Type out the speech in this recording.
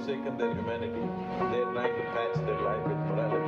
forsaken their humanity. They are trying to patch their life with morality.